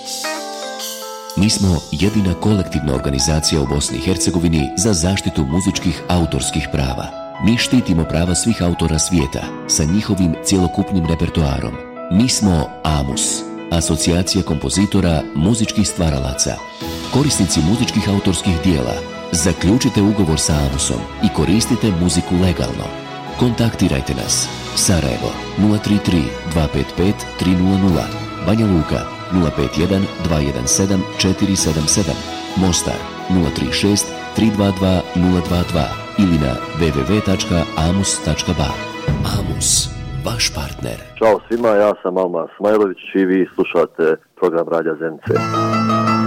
Mi smo jedina kolektivna organizacija u Bosni i Hercegovini za zaštitu muzičkih autorskih prava. Mi štitimo prava svih autora svijeta sa njihovim cjelokupnim repertoarom. Mi smo AMUS, Asocijacija kompozitora muzičkih stvaralaca. Korisnici muzičkih autorskih dijela, zaključite ugovor sa AMUS-om i koristite muziku legalno. Kontaktirajte nas. Sarajevo 033 255 300, Banja Luka 051 217 477, Mostar 036 322 022 ili na www.amus.ba. AMUS, vaš partner. Ćao svima, ja sam Alma Smajlović i vi slušate program Radija Zenice.